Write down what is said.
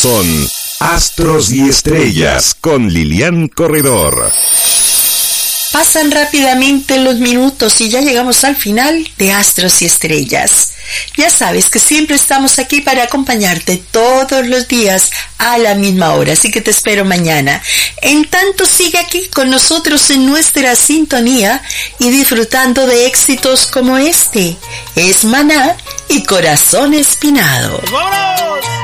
son Astros y Estrellas con Lilian Corredor. Pasan rápidamente los minutos y ya llegamos al final de Astros y Estrellas. Ya sabes que siempre estamos aquí para acompañarte todos los días a la misma hora, así que te espero mañana. En tanto, sigue aquí con nosotros en nuestra sintonía y disfrutando de éxitos como este. Es Maná y Corazón Espinado. ¡Vámonos!